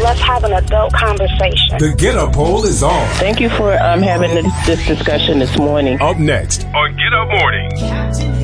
let's have an adult conversation. The Get Up poll is on. Thank you for having this discussion this morning. Up next on Get Up Mornings.